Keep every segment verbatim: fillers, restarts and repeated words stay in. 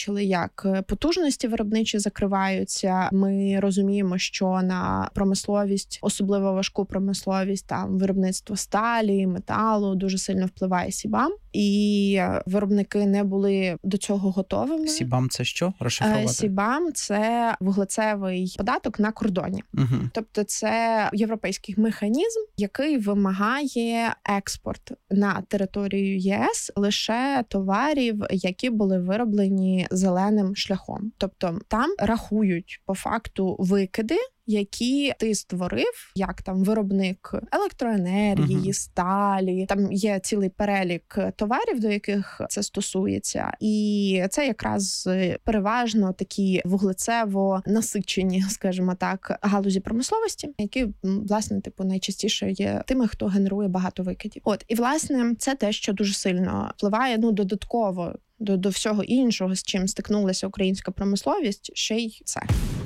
бачили, як потужності виробничі закриваються. Ми розуміємо, що на промисловість, особливо важку промисловість, там виробництво сталі, металу дуже сильно впливає СІБАМ. І виробники не були до цього готовими. СІБАМ – це що? Розшифрувати? СІБАМ – це вуглецевий податок на кордоні. Угу. Тобто це європейський механізм, який вимагає експорт на територію ЄС лише товарів, які були вироблені зеленим шляхом. Тобто там рахують по факту викиди, які ти створив, як там виробник електроенергії, uh-huh. сталі. Там є цілий перелік товарів, до яких це стосується. І це якраз переважно такі вуглецево насичені, скажімо так, галузі промисловості, які, власне, типу, найчастіше є тими, хто генерує багато викидів. От, і, власне, це те, що дуже сильно впливає, ну, додатково до, до всього іншого, з чим стикнулася українська промисловість, ще й це.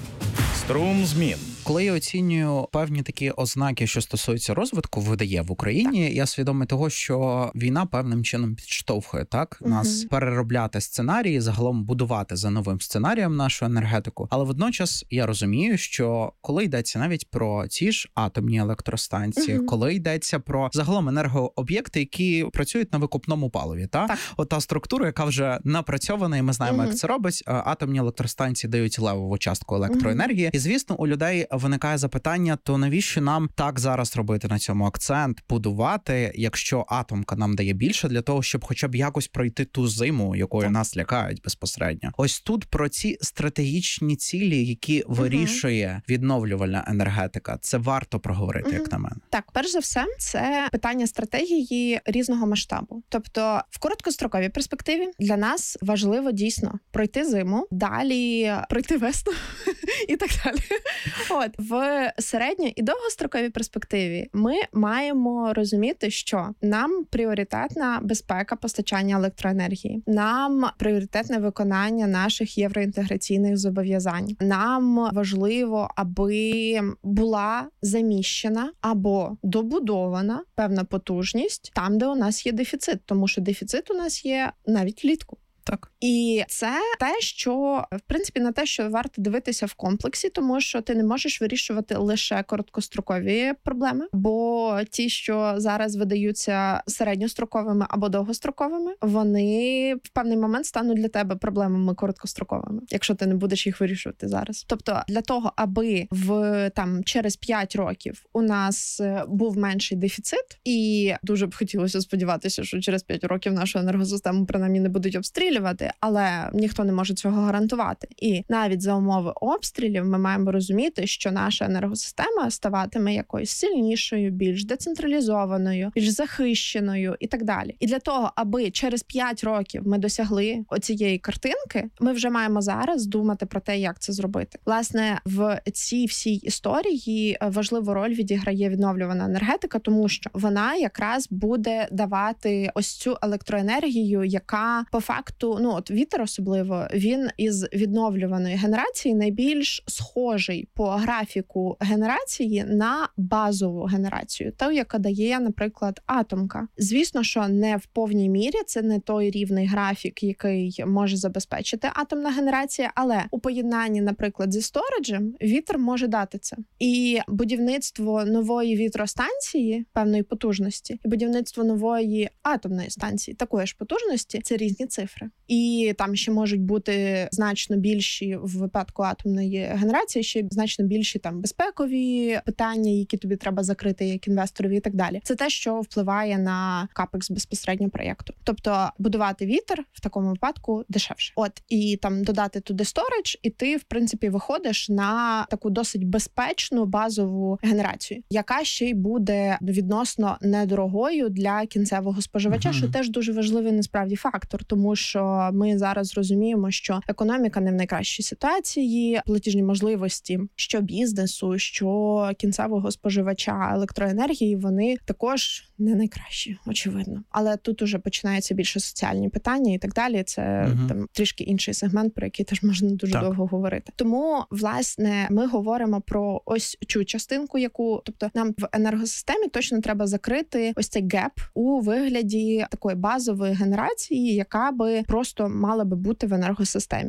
Струм змін. Коли я оцінюю певні такі ознаки, що стосуються розвитку видає в Україні, так. я свідомий того, що війна певним чином підштовхує так угу. нас переробляти сценарії, загалом будувати за новим сценарієм нашу енергетику. Але водночас я розумію, що коли йдеться навіть про ці ж атомні електростанції, угу. коли йдеться про загалом енергооб'єкти, які працюють на викопному паливі, та? так? От та структура, яка вже напрацьована, і ми знаємо, угу. як це робить. Атомні електростанції дають левову частку електроенергії. Угу. І, звісно, у людей виникає запитання, то навіщо нам так зараз робити на цьому акцент, будувати, якщо атомка нам дає більше, для того, щоб хоча б якось пройти ту зиму, якою так. нас лякають безпосередньо. Ось тут про ці стратегічні цілі, які угу. вирішує відновлювальна енергетика, це варто проговорити, угу. як на мене. Так, перш за все, це питання стратегії різного масштабу. Тобто, в короткостроковій перспективі для нас важливо дійсно пройти зиму, далі пройти весну і так далі. От, в середньо- і довгостроковій перспективі ми маємо розуміти, що нам пріоритетна безпека постачання електроенергії, нам пріоритетне виконання наших євроінтеграційних зобов'язань. Нам важливо, аби була заміщена або добудована певна потужність там, де у нас є дефіцит, тому що дефіцит у нас є навіть влітку. Так. І це те, що, в принципі, на те, що варто дивитися в комплексі, тому що ти не можеш вирішувати лише короткострокові проблеми, бо ті, що зараз видаються середньостроковими або довгостроковими, вони в певний момент стануть для тебе проблемами короткостроковими, якщо ти не будеш їх вирішувати зараз. Тобто для того, аби в там через п'ять років у нас був менший дефіцит, і дуже б хотілося сподіватися, що через п'ять років нашу енергосистему принаймні не будуть обстрілювати, але ніхто не може цього гарантувати. І навіть за умови обстрілів ми маємо розуміти, що наша енергосистема ставатиме якоюсь сильнішою, більш децентралізованою, більш захищеною і так далі. І для того, аби через п'ять років ми досягли оцієї картинки, ми вже маємо зараз думати про те, як це зробити. Власне, в цій всій історії важливу роль відіграє відновлювана енергетика, тому що вона якраз буде давати ось цю електроенергію, яка по факту ну от вітер особливо, він із відновлюваної генерації найбільш схожий по графіку генерації на базову генерацію, ту, яка дає, наприклад, атомка. Звісно, що не в повній мірі, це не той рівний графік, який може забезпечити атомна генерація, але у поєднанні, наприклад, зі сториджем, вітер може дати це. І будівництво нової вітростанції певної потужності, і будівництво нової атомної станції такої ж потужності – це різні цифри. І там ще можуть бути значно більші в випадку атомної генерації, ще значно більші там безпекові питання, які тобі треба закрити як інвесторові і так далі. Це те, що впливає на капекс безпосередньо проєкту. Тобто будувати вітер в такому випадку дешевше. От, і там додати туди сторидж, і ти, в принципі, виходиш на таку досить безпечну базову генерацію, яка ще й буде відносно недорогою для кінцевого споживача, mm-hmm. що теж дуже важливий насправді фактор, тому що ми зараз розуміємо, що економіка не в найкращій ситуації, платіжні можливості що бізнесу, що кінцевого споживача електроенергії, вони також не найкращі, очевидно. Але тут уже починаються більше соціальні питання і так далі. Це угу. там трішки інший сегмент, про який теж можна дуже так. довго говорити. Тому, власне, ми говоримо про ось цю частинку, яку, тобто нам в енергосистемі точно треба закрити ось цей геп у вигляді такої базової генерації, яка би просто мала би бути в енергосистемі.